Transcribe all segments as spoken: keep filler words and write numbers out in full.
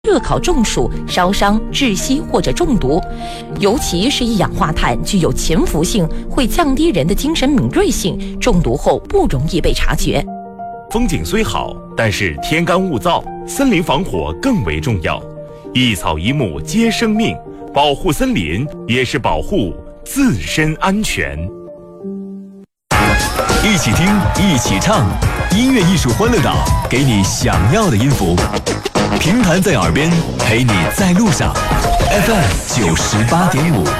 热烤中暑、烧伤、窒息或者中毒，尤其是一氧化碳具有潜伏性，会降低人的精神敏锐性，中毒后不容易被察觉。 风景虽好，但是天干物燥，森林防火更为重要。一草一木皆生命，保护森林也是保护自身安全。 一起听，一起唱，音乐艺术欢乐岛，给你想要的音符。平潭在耳边，陪你在路上。F M 九十八点五。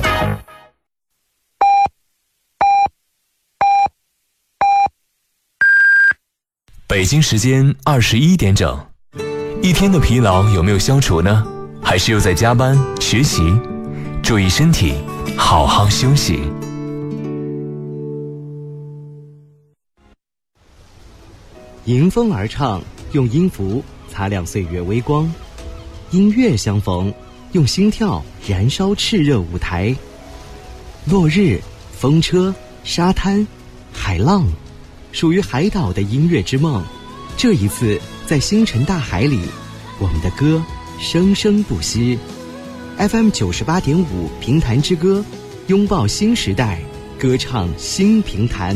北京时间二十一点整，一天的疲劳有没有消除呢？还是又在加班学习？注意身体，好好休息。 迎风而唱，用音符擦亮岁月微光；音乐相逢，用心跳燃烧炽热舞台。落日、风车、沙滩、海浪，属于海岛的音乐之梦。这一次，在星辰大海里，我们的歌生生不息。F M 九十八点五平潭之歌，拥抱新时代，歌唱新平潭。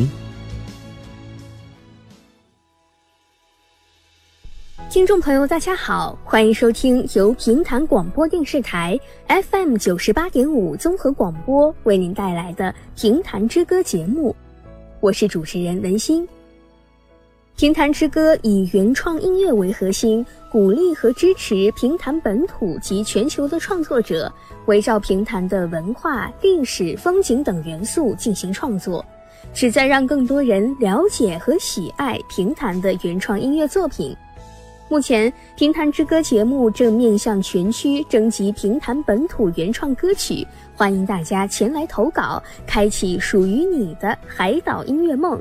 听众朋友大家好，欢迎收听由平潭广播电视台 F M 九十八点五综合广播为您带来的平潭之歌节目，我是主持人文心。平潭之歌以原创音乐为核心，鼓励和支持平潭本土及全球的创作者围绕平潭的文化、历史、风景等元素进行创作，旨在让更多人了解和喜爱平潭的原创音乐作品。目前平潭之歌节目正面向全区征集平潭本土原创歌曲，欢迎大家前来投稿，开启属于你的海岛音乐梦。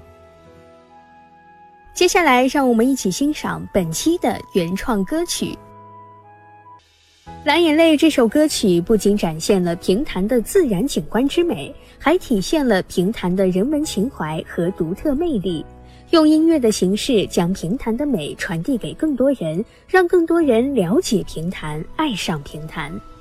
接下来让我们一起欣赏本期的原创歌曲。蓝眼泪这首歌曲不仅展现了平潭的自然景观之美，还体现了平潭的人文情怀和独特魅力，用音乐的形式将平潭的美传递给更多人，让更多人了解平潭，爱上平潭。